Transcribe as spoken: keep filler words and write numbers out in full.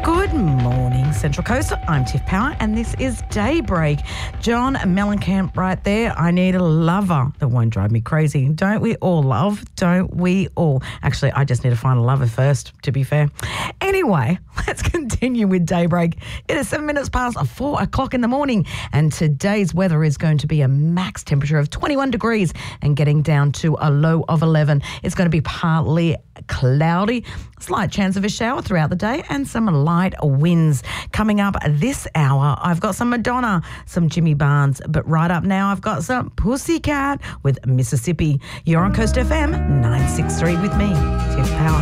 Good morning, Central Coast. I'm Tiff Power, and this is Daybreak. John Mellencamp right there. I need a lover that won't drive me crazy. Don't we all, love? Don't we all? Actually, I just need to find a lover first, to be fair. Anyway, let's continue with Daybreak. It is seven minutes past four o'clock in the morning, and today's weather is going to be a max temperature of twenty-one degrees and getting down to a low of eleven. It's going to be partly cloudy, slight chance of a shower throughout the day, and some light winds. Coming up this hour, I've got some Madonna, some Jimmy Barnes, but right up now, I've got some Pussycat with Mississippi. You're on Coast F M nine six three with me, Tiff Power.